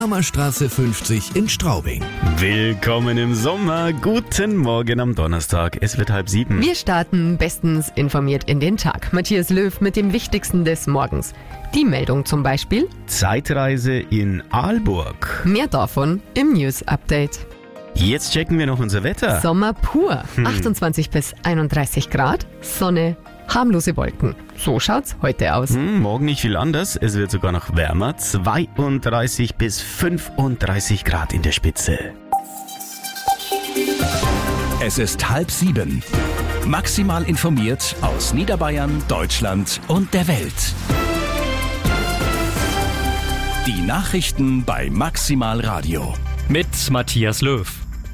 Hammerstraße 50 in Straubing. Willkommen im Sommer. Guten Morgen am Donnerstag. Es wird 6:30. Wir starten bestens informiert in den Tag. Matthias Löw mit dem Wichtigsten des Morgens. Die Meldung zum Beispiel. Zeitreise in Aalborg. Mehr davon im News Update. Jetzt checken wir noch unser Wetter. Sommer pur. 28 bis 31 Grad, Sonne, harmlose Wolken. So schaut's heute aus. Morgen nicht viel anders. Es wird sogar noch wärmer. 32 bis 35 Grad in der Spitze. Es ist 6:30. Maximal informiert aus Niederbayern, Deutschland und der Welt. Die Nachrichten bei Maximal Radio. Mit Matthias Löw.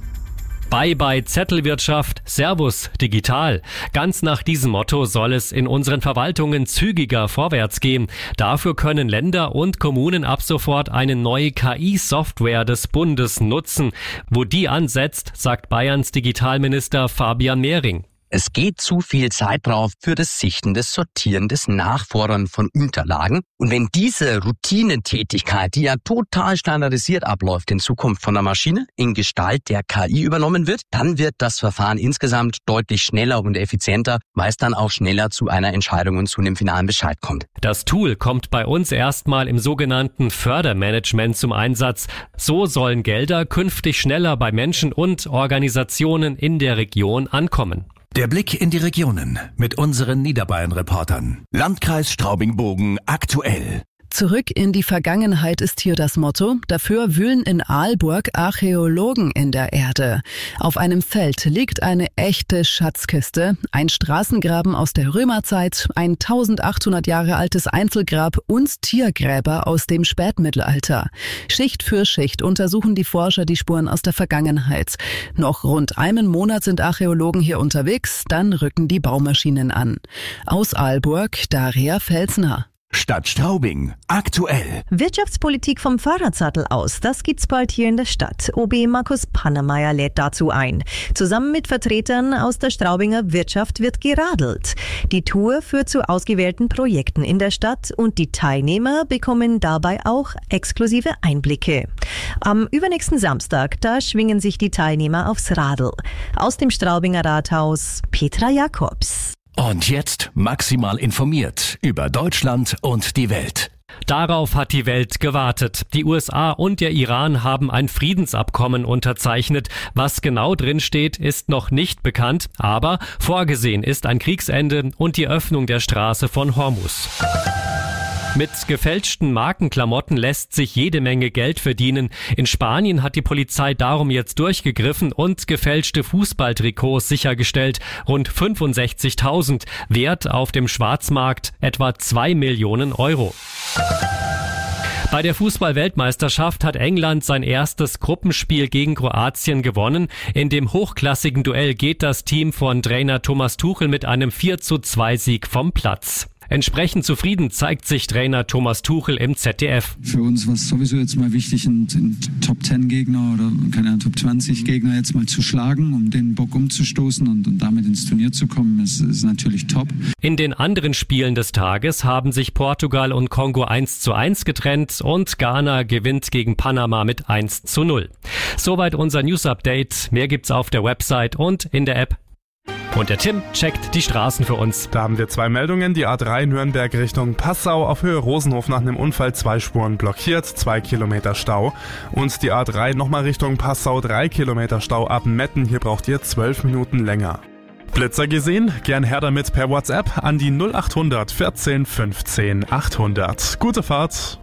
Bye-bye Zettelwirtschaft, Servus digital. Ganz nach diesem Motto soll es in unseren Verwaltungen zügiger vorwärts gehen. Dafür können Länder und Kommunen ab sofort eine neue KI-Software des Bundes nutzen. Wo die ansetzt, sagt Bayerns Digitalminister Fabian Mehring. Es geht zu viel Zeit drauf für das Sichten, das Sortieren, das Nachfordern von Unterlagen. Und wenn diese Routinetätigkeit, die ja total standardisiert abläuft, in Zukunft von der Maschine in Gestalt der KI übernommen wird, dann wird das Verfahren insgesamt deutlich schneller und effizienter, weil es dann auch schneller zu einer Entscheidung und zu einem finalen Bescheid kommt. Das Tool kommt bei uns erstmal im sogenannten Fördermanagement zum Einsatz. So sollen Gelder künftig schneller bei Menschen und Organisationen in der Region ankommen. Der Blick in die Regionen mit unseren Niederbayern-Reportern. Landkreis Straubing-Bogen aktuell. Zurück in die Vergangenheit ist hier das Motto. Dafür wühlen in Aalborg Archäologen in der Erde. Auf einem Feld liegt eine echte Schatzkiste, ein Straßengraben aus der Römerzeit, ein 1800 Jahre altes Einzelgrab und Tiergräber aus dem Spätmittelalter. Schicht für Schicht untersuchen die Forscher die Spuren aus der Vergangenheit. Noch rund einen Monat sind Archäologen hier unterwegs, dann rücken die Baumaschinen an. Aus Aalborg, Daria Felsner. Stadt Straubing aktuell. Wirtschaftspolitik vom Fahrradsattel aus, das gibt's bald hier in der Stadt. OB Markus Pannemeyer lädt dazu ein. Zusammen mit Vertretern aus der Straubinger Wirtschaft wird geradelt. Die Tour führt zu ausgewählten Projekten in der Stadt und die Teilnehmer bekommen dabei auch exklusive Einblicke. Am übernächsten Samstag, da schwingen sich die Teilnehmer aufs Radl. Aus dem Straubinger Rathaus, Petra Jakobs. Und jetzt maximal informiert über Deutschland und die Welt. Darauf hat die Welt gewartet. Die USA und der Iran haben ein Friedensabkommen unterzeichnet. Was genau drin steht, ist noch nicht bekannt, aber vorgesehen ist ein Kriegsende und die Öffnung der Straße von Hormuz. Mit gefälschten Markenklamotten lässt sich jede Menge Geld verdienen. In Spanien hat die Polizei darum jetzt durchgegriffen und gefälschte Fußballtrikots sichergestellt. Rund 65.000, Wert auf dem Schwarzmarkt etwa 2 Millionen Euro. Bei der Fußball-Weltmeisterschaft hat England sein erstes Gruppenspiel gegen Kroatien gewonnen. In dem hochklassigen Duell geht das Team von Trainer Thomas Tuchel mit einem 4:2 Sieg vom Platz. Entsprechend zufrieden zeigt sich Trainer Thomas Tuchel im ZDF. Für uns war es sowieso jetzt mal wichtig, einen Top-10-Gegner oder keine Top-20-Gegner jetzt mal zu schlagen, um den Bock umzustoßen und damit ins Turnier zu kommen, ist natürlich top. In den anderen Spielen des Tages haben sich Portugal und Kongo 1:1 getrennt und Ghana gewinnt gegen Panama mit 1:0. Soweit unser News-Update. Mehr gibt's auf der Website und in der App. Und der Tim checkt die Straßen für uns. Da haben wir 2 Meldungen. Die A3 Nürnberg Richtung Passau auf Höhe Rosenhof nach einem Unfall 2 Spuren blockiert, 2 Kilometer Stau. Und die A3 nochmal Richtung Passau 3 Kilometer Stau ab Metten. Hier braucht ihr 12 Minuten länger. Blitzer gesehen? Gern her damit per WhatsApp an die 0800 14 15 800. Gute Fahrt!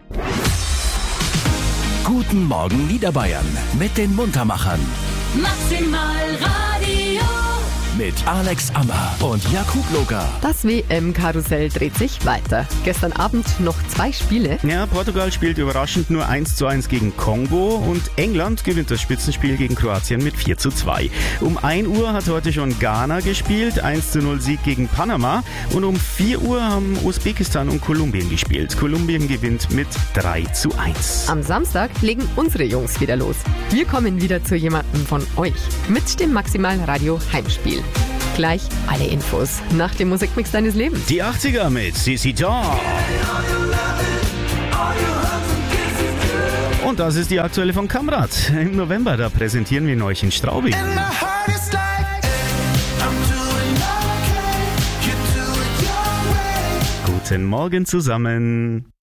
Guten Morgen Niederbayern mit den Muntermachern. Maximal Radio. Mit Alex Ammer und Jakub Loga. Das WM-Karussell dreht sich weiter. Gestern Abend noch 2 Spiele. Ja, Portugal spielt überraschend nur 1:1 gegen Kongo und England gewinnt das Spitzenspiel gegen Kroatien mit 4:2. Um 1 Uhr hat heute schon Ghana gespielt, 1:0 Sieg gegen Panama. Und um 4 Uhr haben Usbekistan und Kolumbien gespielt. Kolumbien gewinnt mit 3:1. Am Samstag legen unsere Jungs wieder los. Wir kommen wieder zu jemandem von euch mit dem Maximal Radio Heimspiel. Gleich alle Infos nach dem Musikmix deines Lebens. Die 80er mit CC Top. Und das ist die aktuelle von Kamrat. Im November, da präsentieren wir ihn euch in Straubing. Guten Morgen zusammen.